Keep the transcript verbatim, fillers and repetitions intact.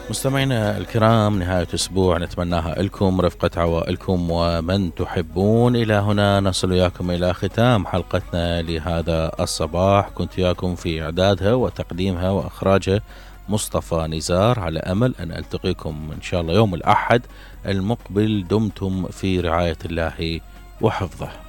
مستمعينا الكرام، نهاية أسبوع نتمناها لكم رفقة عوائلكم ومن تحبون. إلى هنا نصل إياكم إلى ختام حلقتنا لهذا الصباح. كنت إياكم في إعدادها وتقديمها وإخراجها مصطفى نزار، على أمل أن ألتقيكم إن شاء الله يوم الأحد المقبل. دمتم في رعاية الله وحفظه.